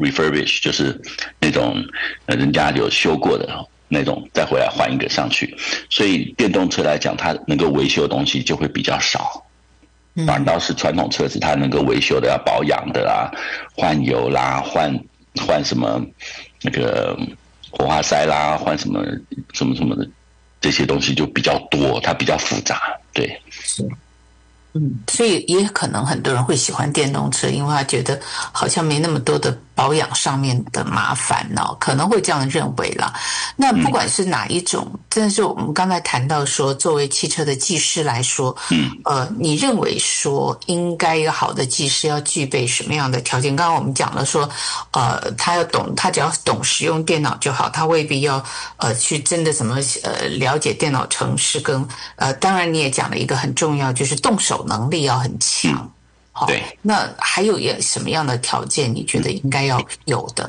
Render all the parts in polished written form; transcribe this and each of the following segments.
refurbish， 就是那种人家有修过的那种，再回来换一个上去。所以电动车来讲，它能够维修的东西就会比较少。反倒是传统车子，它能够维修的、要保养的啦，换油啦，换什么那个火花塞啦，换什么的，这些东西就比较多，它比较复杂，对。 是。所以也可能很多人会喜欢电动车，因为他觉得好像没那么多的保养上面的麻烦哦，可能会这样认为啦。那不管是哪一种，但是我们刚才谈到说，作为汽车的技师来说，你认为说应该一个好的技师要具备什么样的条件？刚刚我们讲了说，他只要懂使用电脑就好，他未必要去真的怎么了解电脑程式跟当然你也讲了一个很重要，就是动手能力要很强。 对。 那还有什么样的条件你觉得应该要有的？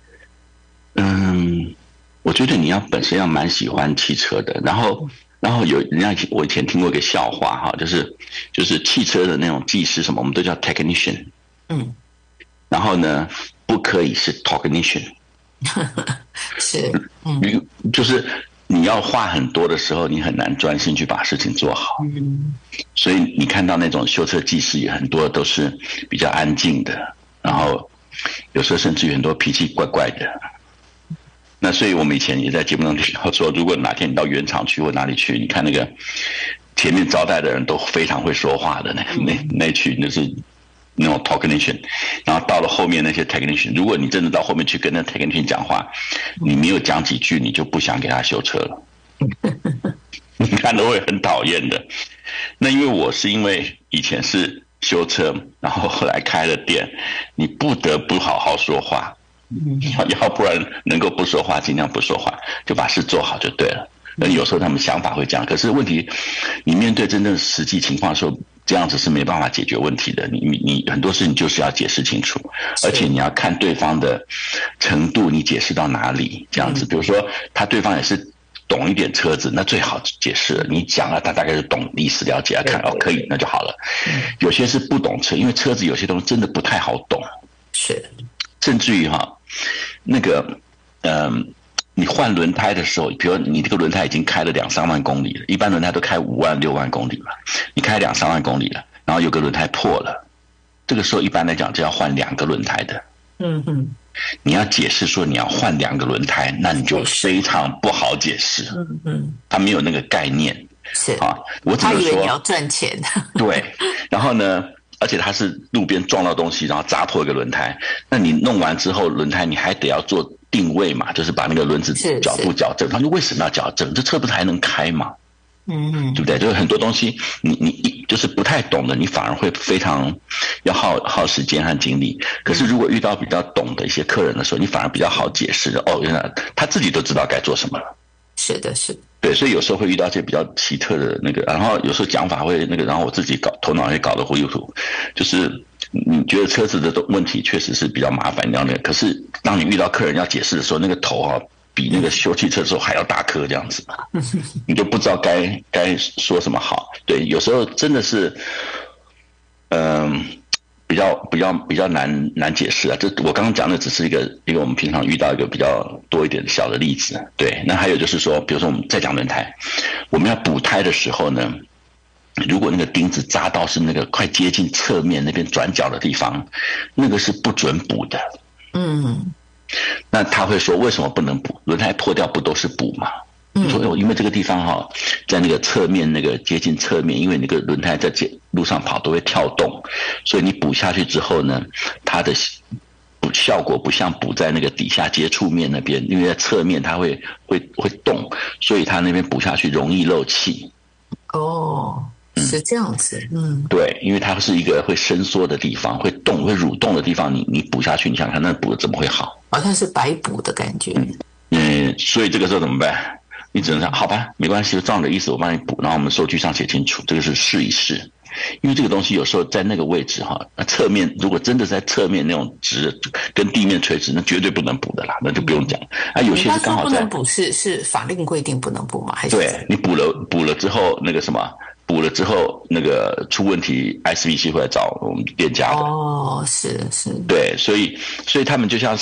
我觉得你本身要蛮喜欢汽车的，然后我以前听过一个笑话哈，就是汽车的那种技师什么，我们都叫 technician。然后呢，不可以是 technician。 是。 就是你要话很多的时候，你很难专心去把事情做好。所以你看到那种修车技师也很多都是比较安静的，然后有时候甚至于很多脾气怪怪的。那所以我们以前也在节目中提到说，如果哪天你到原厂去或哪里去，你看那个前面招待的人都非常会说话的那群就是那种 technician， 然后到了后面那些 technician， 如果你真的到后面去跟那 technician 讲话，你没有讲几句，你就不想给他修车了。你看都会很讨厌的。那因为以前是修车，然后后来开了店，你不得不好好说话。要不然能够不说话尽量不说话，就把事做好就对了。那有时候他们想法会这样，可是问题你面对真正实际情况的时候，这样子是没办法解决问题的。你很多事情就是要解释清楚，而且你要看对方的程度，你解释到哪里这样子。比如说对方也是懂一点车子，那最好解释了，你讲了他大概是懂意思了解，看可以那就好了。有些是不懂车，因为车子有些东西真的不太好懂。 是。 甚至于那个你换轮胎的时候，比如你这个轮胎已经开了2-3万公里了，一般轮胎都开5万6万公里嘛，你开2-3万公里了，然后有个轮胎破了，这个时候一般来讲就要换2个轮胎的。你要解释说你要换2个轮胎，那你就非常不好解释。他没有那个概念。 是我只能说他以为你要赚钱。 对，然后呢？而且它是路边撞到东西，然后砸破一个轮胎。那你弄完之后，轮胎你还得要做定位嘛，就是把那个轮子角度矫正。他说为什么要矫正？这车不是还能开吗？对不对？就是很多东西你就是不太懂的，你反而会非常要耗时间和精力。可是如果遇到比较懂的一些客人的时候，你反而比较好解释。原来他自己都知道该做什么了。 是的，是的。 对，所以有时候会遇到一些比较奇特的那个，然后有时候讲法会那个，然后我自己头脑也搞得糊里糊涂。就是你觉得车子的问题确实是比较麻烦那样的，可是当你遇到客人要解释的时候，那个头比那个修汽车的时候还要大颗这样子，你就不知道该说什么好。对，有时候真的是，比较难解释啊。这我刚刚讲的只是一个我们平常遇到一个比较多一点小的例子。对，那还有就是说，比如说我们在讲轮胎，我们要补胎的时候呢，如果那个钉子扎到是那个快接近侧面那边转角的地方，那个是不准补的。那他会说为什么不能补？轮胎破掉不都是补吗？说因为这个地方在那个侧面那个接近侧面，因为那个轮胎在路上跑都会跳动，所以你补下去之后呢，它的效果不像补在那个底下接触面那边，因为在侧面它会动，所以它那边补下去容易漏气。 是这样子。 对，因为它是一个会伸缩的地方，会动会蠕动的地方，你补下去，你想看那补的怎么会好？ 好像是白补的感觉。 所以这个时候怎么办？你只能说好吧，没关系，照你的意思我帮你补，然后我们收据上写清楚，这个是试一试。因为这个东西有时候在那个位置侧面如果真的在侧面那种直跟地面垂直，那绝对不能补的啦，那就不用讲。有些是刚好在不能补是法令规定不能补吗？还是对你补了之后那个什么？补了之后那个出问题 ，SVC 会来找我们店家的。 是。 对，所以他们就像